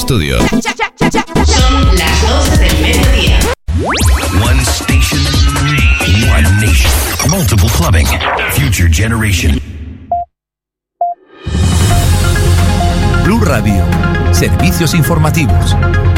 estudio. Son las 12 del mediodía. One station, one nation. Multiple clubbing. Future generation. Blue Radio. Servicios informativos.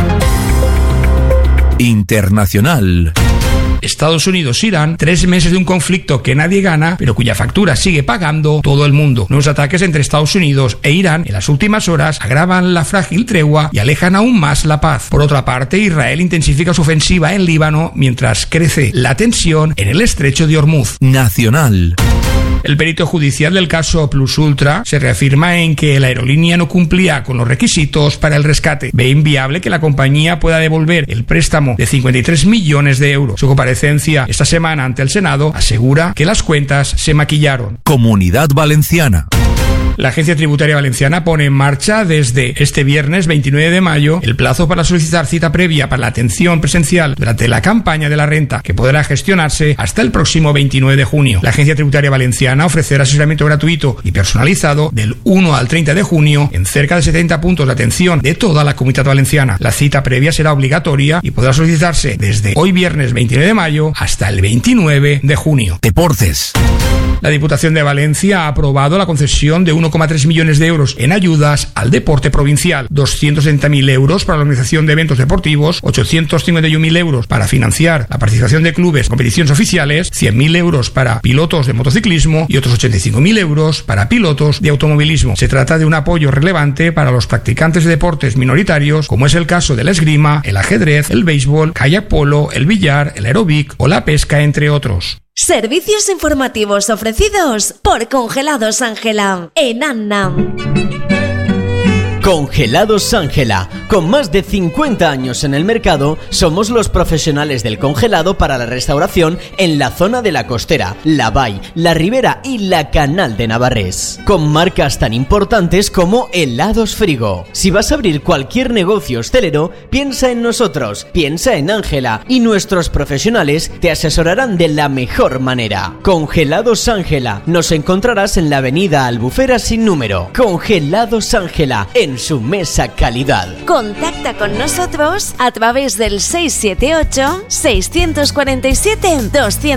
Internacional. Estados Unidos-Irán, 3 meses de un conflicto que nadie gana, pero cuya factura sigue pagando todo el mundo. Nuevos ataques entre Estados Unidos e Irán en las últimas horas agravan la frágil tregua y alejan aún más la paz. Por otra parte, Israel intensifica su ofensiva en Líbano mientras crece la tensión en el estrecho de Hormuz. Nacional. El perito judicial del caso Plus Ultra se reafirma en que la aerolínea no cumplía con los requisitos para el rescate. Ve inviable que la compañía pueda devolver el préstamo de 53 millones de euros. Su comparecencia esta semana ante el Senado asegura que las cuentas se maquillaron. Comunidad Valenciana. La Agencia Tributaria Valenciana pone en marcha desde este viernes 29 de mayo el plazo para solicitar cita previa para la atención presencial durante la campaña de la renta, que podrá gestionarse hasta el próximo 29 de junio. La Agencia Tributaria Valenciana ofrecerá asesoramiento gratuito y personalizado del 1 al 30 de junio en cerca de 70 puntos de atención de toda la Comunidad Valenciana. La cita previa será obligatoria y podrá solicitarse desde hoy viernes 29 de mayo hasta el 29 de junio. Deportes. La Diputación de Valencia ha aprobado la concesión de 1,3 millones de euros en ayudas al deporte provincial, 260.000 euros para la organización de eventos deportivos, 851.000 euros para financiar la participación de clubes en competiciones oficiales, 100.000 euros para pilotos de motociclismo y otros 85.000 euros para pilotos de automovilismo. Se trata de un apoyo relevante para los practicantes de deportes minoritarios, como es el caso de la esgrima, el ajedrez, el béisbol, kayak polo, el billar, el aeróbic o la pesca, entre otros. Servicios informativos ofrecidos por Congelados Ángela en Annam. Congelados Ángela. Con más de 50 años en el mercado, somos los profesionales del congelado para la restauración en la zona de la Costera, la Vall, la Ribera y la Canal de Navarrés. Con marcas tan importantes como Helados Frigo. Si vas a abrir cualquier negocio hostelero, piensa en nosotros, piensa en Ángela y nuestros profesionales te asesorarán de la mejor manera. Congelados Ángela. Nos encontrarás en la avenida Albufera sin número. Congelados Ángela, en su mesa calidad. Contacta con nosotros a través del 678 647 200.